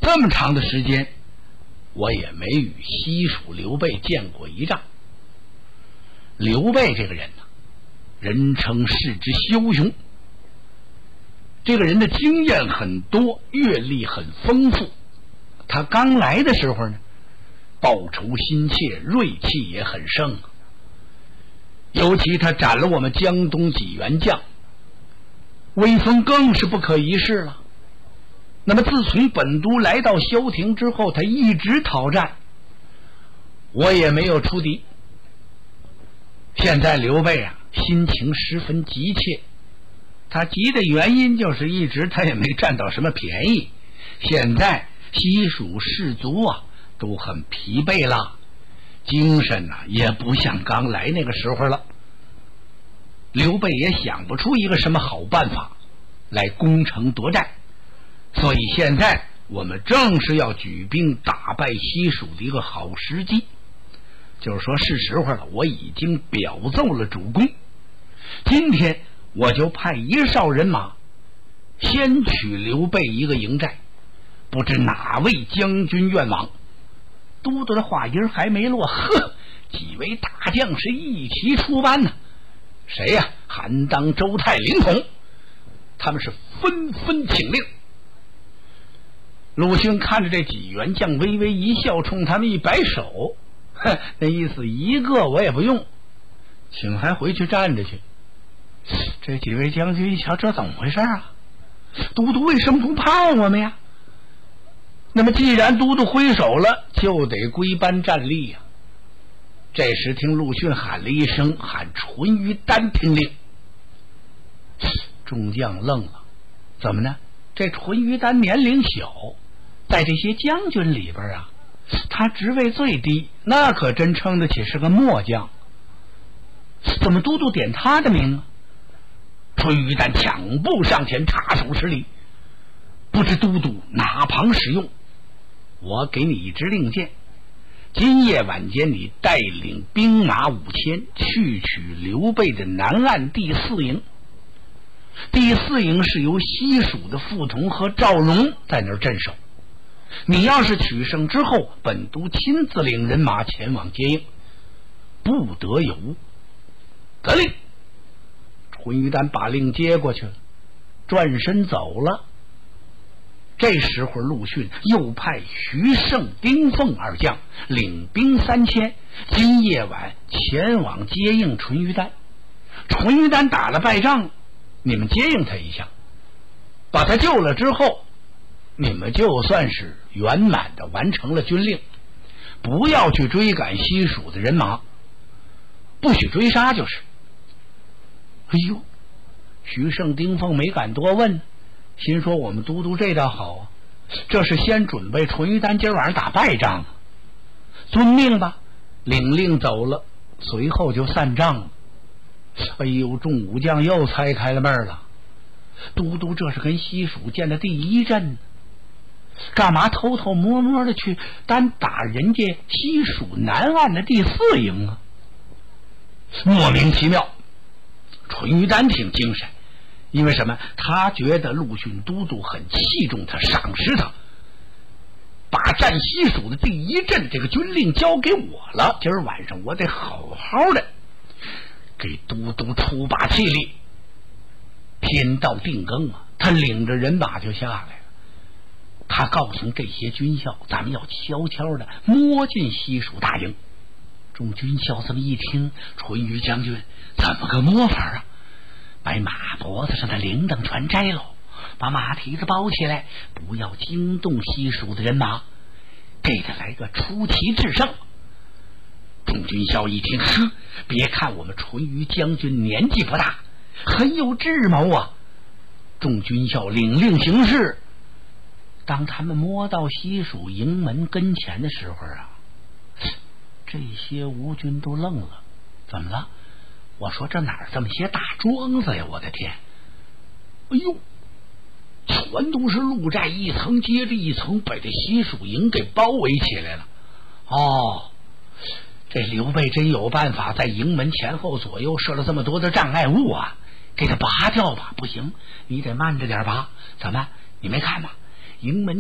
这么长的时间，我也没与西蜀刘备见过一仗。刘备这个人呢，人称世之枭雄，这个人的经验很多，阅历很丰富。他刚来的时候呢，报仇心切，锐气也很盛，尤其他斩了我们江东几员将，威风更是不可一世了。那么自从本都来到萧亭之后，他一直讨战，我也没有出敌。现在刘备啊，心情十分急切，他急的原因就是一直他也没占到什么便宜，现在西蜀士卒啊都很疲惫了，精神啊也不像刚来那个时候了。刘备也想不出一个什么好办法来攻城夺寨，所以现在我们正是要举兵打败西蜀的一个好时机。就是说是时候了，我已经表奏了主公，今天我就派一哨人马先取刘备一个营寨，不知哪位将军愿往。都督的话音还没落，几位大将是一齐出班呢。谁呀？韩当、周泰、凌统，他们是纷纷请令。鲁迅看着这几员将微微一笑，冲他们一摆手，那意思一个我也不用，请还回去站着去。这几位将军一瞧，这怎么回事啊？都督为什么不派我们呀？那么既然都督挥手了，就得归班站立呀。这时听陆逊喊了一声，喊淳于丹听令。众将愣了，怎么呢？这淳于丹年龄小，在这些将军里边啊，他职位最低，那可真称得起是个末将。怎么都督点他的名啊？淳于丹抢步上前，插手施礼，不知都督哪旁使用？我给你一支令箭，今夜晚间你带领兵马5000去取刘备的南岸第4营。第4营是由西蜀的傅同和赵荣在那儿镇守，你要是取胜之后，本都亲自领人马前往接应，不得有误。得令。淳于丹把令接过去了，转身走了。这时候陆逊又派徐盛、丁奉二将领兵3000，今夜晚前往接应淳于丹。淳于丹打了败仗，你们接应他一下，把他救了之后，你们就算是圆满的完成了军令，不要去追赶西蜀的人马，不许追杀就是。哎呦，徐盛、丁奉没敢多问，心说我们都督这倒好啊，这是先准备淳于丹今晚上打败仗，遵命吧。领令走了，随后就散帐了。哎呦，众武将又猜开了闷儿了，都督这是跟西蜀建的第1阵，干嘛偷偷摸摸的去单打人家西蜀南岸的第4营啊？莫名其妙。淳于丹挺精神，因为什么？他觉得陆逊都督很器重他，赏识他，把战西蜀的第1阵这个军令交给我了。今儿晚上我得好好的给都督出把气力。天到定更啊，他领着人马就下来了。他告诉这些军校，咱们要悄悄的摸进西蜀大营。众军校这么一听，淳于将军怎么个摸法啊？把马脖子上的铃铛全摘喽，把马蹄子包起来，不要惊动西蜀的人马，给他来个出奇制胜。众军校一听，别看我们淳于将军年纪不大，很有智谋啊。众军校领令行事。当他们摸到西蜀营门跟前的时候啊，这些吴军都愣了。怎么了？我说这哪儿这么些大庄子呀，我的天！哎呦，全都是鹿寨，一层接着一层，把这西蜀营给包围起来了。哦，这刘备真有办法，在营门前后左右设了这么多的障碍物啊，给他拔掉吧。不行，你得慢着点拔。怎么？你没看吗？营门